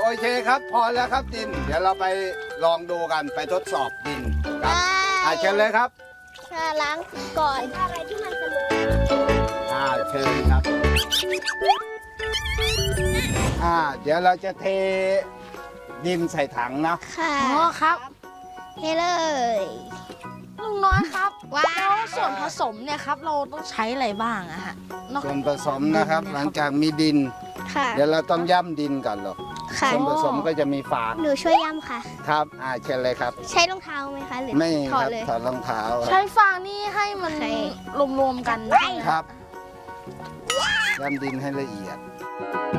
เคครับพอแล้วครับดินเดี๋ยวเราไปลองดูกันไปทดสอบดินครับเชิญเลยครับล้างก่อนอะไรที่มันสนุกเชิญครับเดี๋ยวเราจะเทดินใส่ถังนะค่ะอ๋อครับเทเลยลุงน้อยครับว้าแล้วส่วนผสมเนี่ยครับเราต้องใช้อะไรบ้างอะฮะนอกส่วนผสมนะครับ หลังจากมีดินค่ะเดี๋ยวเราต้องย่ำดินก่อนหรอกค่ะส่วนผสมก็จะมีฟางหนูช่วยย่ำค่ะครับเชิญเลยครับใช้รองเท้าไหมคะหรือไม่ถอคดรับเลยถอดรองเท้าใช้ฟางนี่ให้มันโอเครวมๆกันครับย่ำดินให้ละเอียด